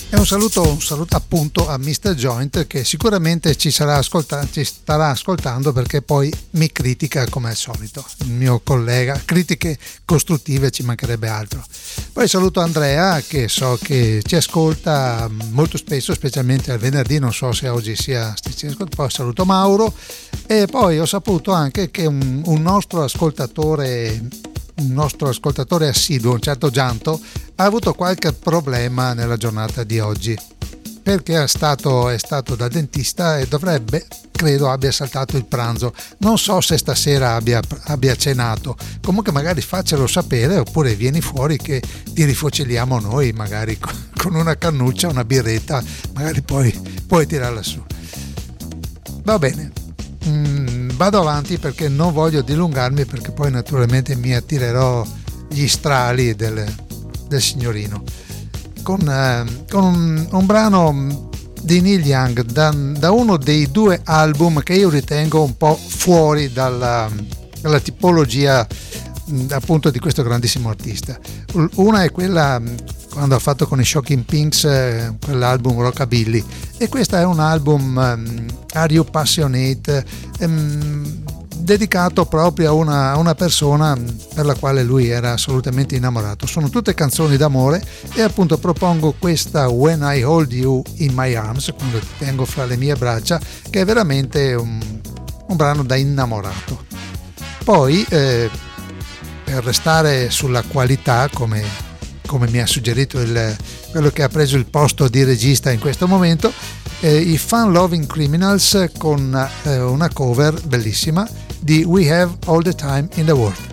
E un saluto appunto a Mr. Joint, che sicuramente ci starà ascoltando, perché poi mi critica come al solito, il mio collega. Critiche costruttive, ci mancherebbe altro. Poi saluto Andrea, che so che ci ascolta molto spesso, specialmente al venerdì, non so se oggi sia. Poi saluto Mauro, e poi ho saputo anche che un nostro ascoltatore assiduo, un certo Gianto, ha avuto qualche problema nella giornata di oggi, perché è stato dal dentista e credo abbia saltato il pranzo. Non so se stasera abbia cenato. Comunque magari faccelo sapere, oppure vieni fuori che ti rifocilliamo noi, magari con una cannuccia, una birretta, magari puoi tirarla su. Va bene. Vado avanti perché non voglio dilungarmi, perché poi naturalmente mi attirerò gli strali del signorino con un brano di Neil Young da uno dei due album che io ritengo un po' fuori dalla tipologia appunto di questo grandissimo artista. Una è quella quando ha fatto con i Shocking Pinks quell'album Rockabilly, e questo è un album Are You Passionate, dedicato proprio a una persona per la quale lui era assolutamente innamorato. Sono tutte canzoni d'amore, e appunto propongo questa When I Hold You in My Arms, quando ti tengo fra le mie braccia, che è veramente un brano da innamorato. Poi per restare sulla qualità, come mi ha suggerito quello che ha preso il posto di regista in questo momento, i Fun Loving Criminals con una cover bellissima di We Have All the Time in the World.